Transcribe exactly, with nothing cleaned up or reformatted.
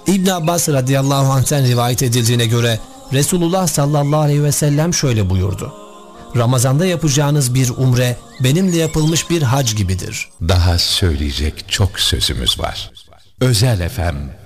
İbn Abbas radıyallahu anh'ten rivayet edildiğine göre Resulullah sallallahu aleyhi ve sellem şöyle buyurdu: Ramazanda yapacağınız bir umre benimle yapılmış bir hac gibidir. Daha söyleyecek çok sözümüz var. Özel F M